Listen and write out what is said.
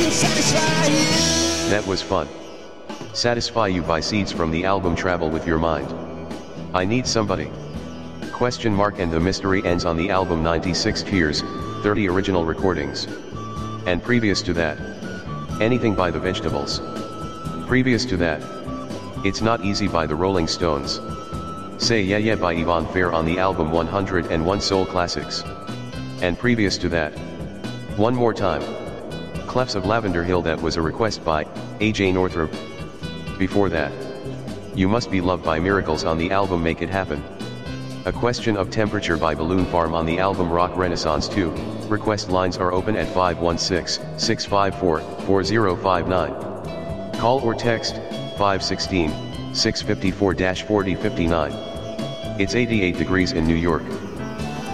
That was fun. Satisfy You by Seeds from the album Travel With Your Mind. I Need Somebody. Question mark. And the mystery ends on the album 96 Tears, 30 original recordings. And previous to that, Anything by the Vegetables. Previous to that, It's Not Easy by the Rolling Stones. Say Yeah Yeah by Yvonne Fair on the album 101 Soul Classics. And previous to that, One More Time. Clefs of Lavender Hill, that was a request by AJ Northrop. Before that, You Must Be Loved by Miracles on the album Make It Happen. A Question of Temperature by Balloon Farm on the album Rock Renaissance 2. Request lines are open at 516-654-4059. Call or text 516-654-4059. It's 88 degrees in New York.